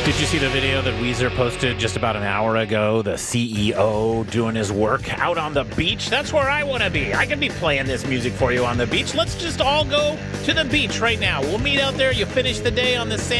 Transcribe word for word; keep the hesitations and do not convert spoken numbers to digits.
Did you see the video that Weezer posted just about an hour ago? The C E O doing his work out on the beach? That's where I want to be. I can be playing this music for you on the beach. Let's just all go to the beach right now. We'll meet out there. You finish the day on the sand.